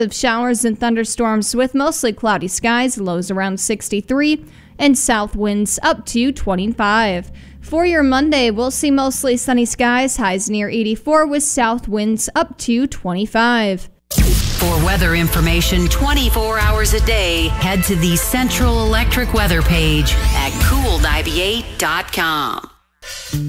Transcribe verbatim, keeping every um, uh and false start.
Of showers and thunderstorms with mostly cloudy skies, lows around sixty-three, and south winds up to twenty-five. For your Monday, we'll see mostly sunny skies, highs near eighty-four with south winds up to twenty-five. For weather information twenty-four hours a day, head to the Central Electric weather page at cool ninety-eight dot com.